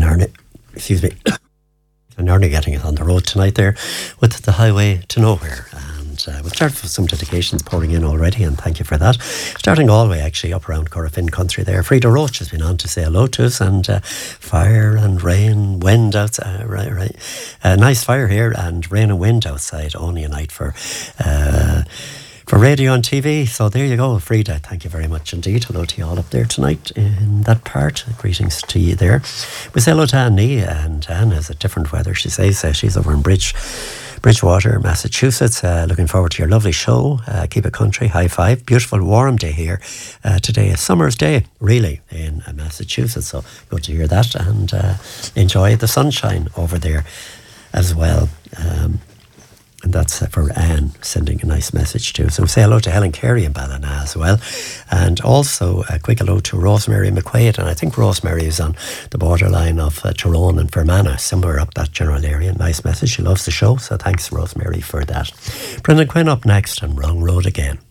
Narnia, excuse me, Narnia getting it on the road tonight there with the highway to nowhere. And we'll start with some dedications pouring in already, and thank you for that. Starting all the way actually up around Corofin country there. Frida Roach has been on to say hello to us, and fire and rain, wind outside, right. Nice fire here and rain and wind outside, only a night for radio and TV. So there you go, Frida. Thank you very much indeed. Hello to you all up there tonight in that part. Greetings to you there. We say hello to Annie, and Anne has a different weather. She says she's over in Bridgewater, Massachusetts. Looking forward to your lovely show. Keep it country. High five. Beautiful warm day here today. A summer's day, really, in Massachusetts. So good to hear that, and enjoy the sunshine over there as well. And that's for Anne sending a nice message too. So say hello to Helen Carey in Ballina as well. And also a quick hello to Rosemary McQuaid. And I think Rosemary is on the borderline of Tyrone and Fermanagh, somewhere up that general area. Nice message. She loves the show. So thanks, Rosemary, for that. Brendan Quinn up next on Wrong Road Again.